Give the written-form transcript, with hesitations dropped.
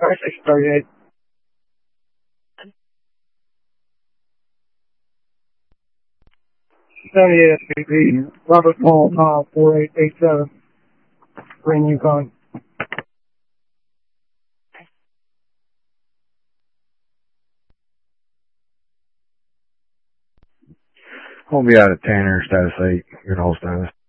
638. Robert Paul, 4887. Green Yukon. I'll be out at Tanner, status 8. Your whole status.